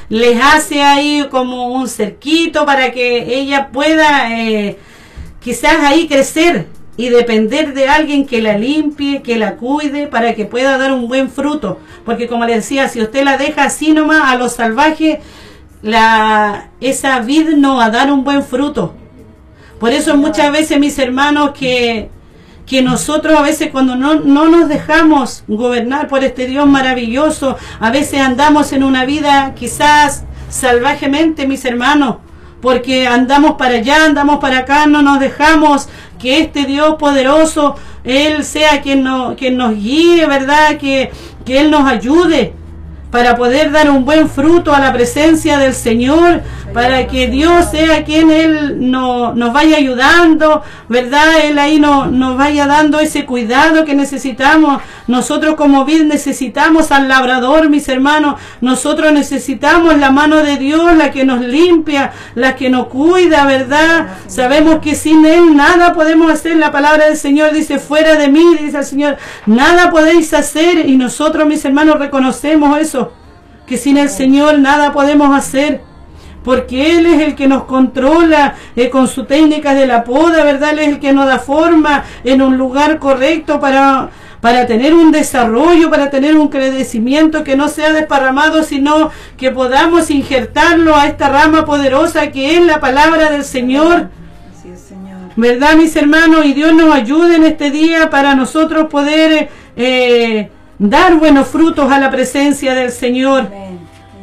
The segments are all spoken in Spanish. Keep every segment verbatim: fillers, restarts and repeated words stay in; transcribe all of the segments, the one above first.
les hace ahí como un cerquito para que ella pueda eh, quizás ahí crecer y depender de alguien que la limpie, que la cuide, para que pueda dar un buen fruto. Porque como les decía, si usted la deja así nomás a los salvajes, la, esa vid no va a dar un buen fruto. Por eso muchas veces, mis hermanos, que, que nosotros a veces cuando no, no nos dejamos gobernar por este Dios maravilloso, a veces andamos en una vida quizás salvajemente, mis hermanos, porque andamos para allá, andamos para acá, no nos dejamos que este Dios poderoso, Él sea quien, no, quien nos guíe, ¿verdad? Que, que Él nos ayude para poder dar un buen fruto a la presencia del Señor, para que Dios sea quien Él no, nos vaya ayudando, ¿verdad? Él ahí no, nos vaya dando ese cuidado que necesitamos. Nosotros como vid necesitamos al labrador, mis hermanos. Nosotros necesitamos la mano de Dios, la que nos limpia, la que nos cuida, ¿verdad? Sabemos que sin Él nada podemos hacer. La palabra del Señor dice, fuera de mí, dice el Señor, nada podéis hacer. Y nosotros, mis hermanos, reconocemos eso, que sin el Señor nada podemos hacer, porque Él es el que nos controla eh, con su técnica de la poda, ¿verdad? Él es el que nos da forma en un lugar correcto para, para tener un desarrollo, para tener un crecimiento que no sea desparramado, sino que podamos injertarlo a esta rama poderosa que es la palabra del Señor. Así es, Señor. ¿Verdad, mis hermanos? Y Dios nos ayude en este día para nosotros poder eh, dar buenos frutos a la presencia del Señor. Amén.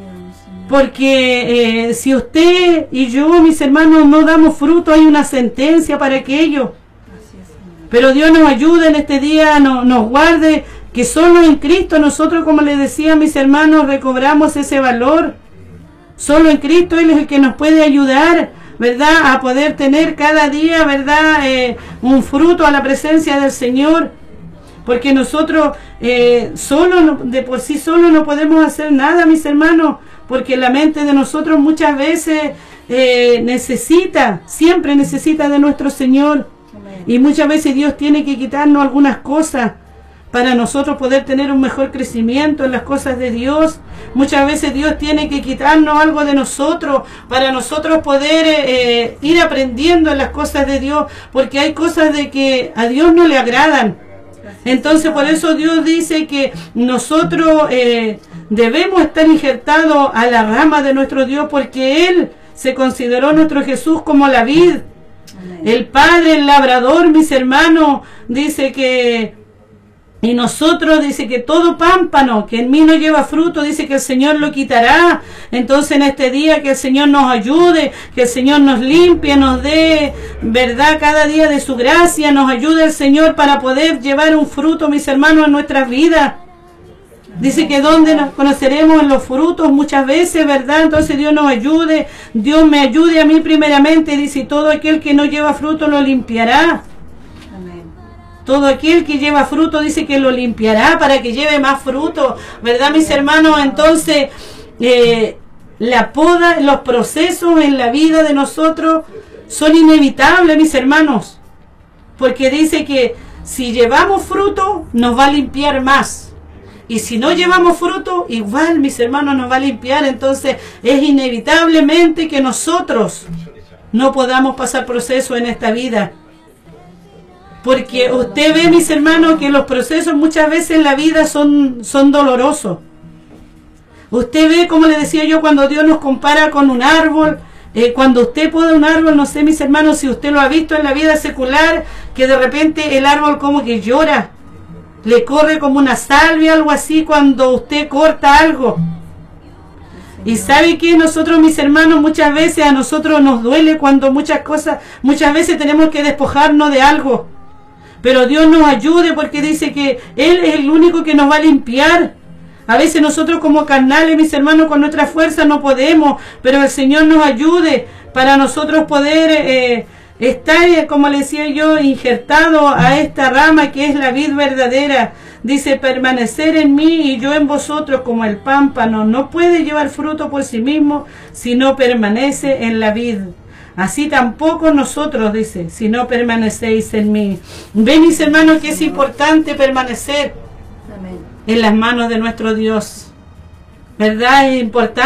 Porque eh, si usted y yo, mis hermanos, no damos fruto, hay una sentencia para aquello. Así es, Señor. Pero Dios nos ayude en este día, no, nos guarde, que solo en Cristo nosotros, como les decía, mis hermanos, recobramos ese valor. Solo en Cristo Él es el que nos puede ayudar, ¿verdad? A poder tener cada día, ¿verdad? Eh, un fruto a la presencia del Señor. Porque nosotros eh, solo, de por sí solo no podemos hacer nada, mis hermanos, porque la mente de nosotros muchas veces eh, necesita, siempre necesita de nuestro Señor. Amén. Y muchas veces Dios tiene que quitarnos algunas cosas para nosotros poder tener un mejor crecimiento en las cosas de Dios. Muchas veces Dios tiene que quitarnos algo de nosotros para nosotros poder eh, ir aprendiendo en las cosas de Dios, porque hay cosas de que a Dios no le agradan. Entonces por eso Dios dice que nosotros eh, debemos estar injertados a la rama de nuestro Dios, porque Él se consideró nuestro Jesús como la vid. Amén. El Padre, el labrador, mis hermanos, dice que, y nosotros, dice que todo pámpano que en mí no lleva fruto, dice que el Señor lo quitará. Entonces en este día que el Señor nos ayude, que el Señor nos limpie, nos dé, verdad, cada día de su gracia, nos ayude el Señor para poder llevar un fruto, mis hermanos, en nuestras vidas. Dice que donde nos conoceremos en los frutos muchas veces, ¿verdad? Entonces Dios nos ayude, Dios me ayude a mí primeramente, dice, todo aquel que no lleva fruto lo limpiará. Amén. Todo aquel que lleva fruto dice que lo limpiará para que lleve más fruto, ¿verdad, mis hermanos? Entonces, eh, la poda, los procesos en la vida de nosotros son inevitables, mis hermanos, porque dice que si llevamos fruto, nos va a limpiar más. Y si no llevamos fruto, igual, mis hermanos, nos va a limpiar. Entonces, es inevitablemente que nosotros no podamos pasar proceso en esta vida. Porque usted ve, mis hermanos, que los procesos muchas veces en la vida son, son dolorosos. Usted ve, como le decía yo, cuando Dios nos compara con un árbol, eh, cuando usted poda un árbol, no sé, mis hermanos, si usted lo ha visto en la vida secular, que de repente el árbol como que llora, le corre como una salvia, algo así, cuando usted corta algo. Y sabe que nosotros, mis hermanos, muchas veces a nosotros nos duele cuando muchas cosas, muchas veces tenemos que despojarnos de algo. Pero Dios nos ayude, porque dice que Él es el único que nos va a limpiar. A veces nosotros como carnales, mis hermanos, con nuestra fuerza no podemos, pero el Señor nos ayude para nosotros poder eh, estar, como le decía yo, injertado a esta rama que es la vid verdadera. Dice, permanecer en mí y yo en vosotros, como el pámpano no puede llevar fruto por sí mismo si no permanece en la vid. Así tampoco nosotros, dice, si no permanecéis en mí. Ven, mis hermanos, que es importante permanecer Amén. en las manos de nuestro Dios, ¿verdad? Es importante.